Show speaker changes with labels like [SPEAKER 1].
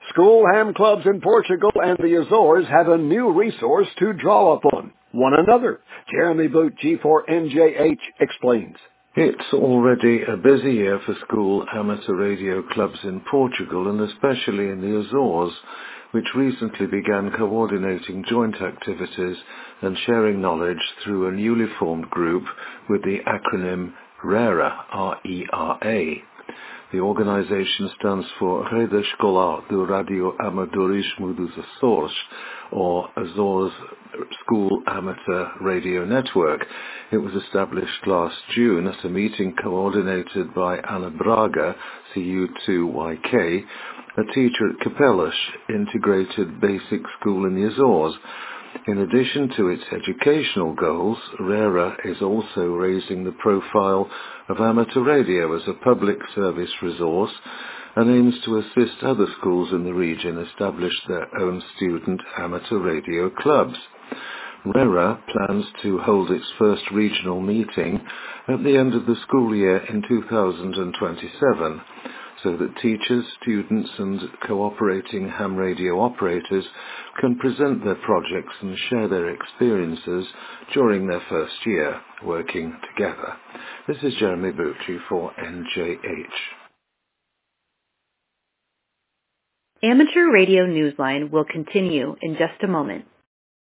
[SPEAKER 1] School ham clubs in Portugal and the Azores have a new resource to draw upon: one another. Jeremy Boot, G4NJH, explains.
[SPEAKER 2] It's already a busy year for school amateur radio clubs in Portugal and especially in the Azores, which recently began coordinating joint activities and sharing knowledge through a newly formed group with the acronym RERA, R-E-R-A. The organization stands for Rede Escolar do Radio Amadorismo dos Açores, or Azores School Amateur Radio Network. It was established last June at a meeting coordinated by Ana Braga, CU2YK, a teacher at Capelas Integrated Basic School in the Azores. In addition to its educational goals, RERA is also raising the profile of amateur radio as a public service resource and aims to assist other schools in the region establish their own student amateur radio clubs. RERA plans to hold its first regional meeting at the end of the school year in 2027, so that teachers, students and cooperating ham radio operators can present their projects and share their experiences during their first year working together. This is Jeremy Bucci for NJH.
[SPEAKER 3] Amateur Radio Newsline will continue in just a moment.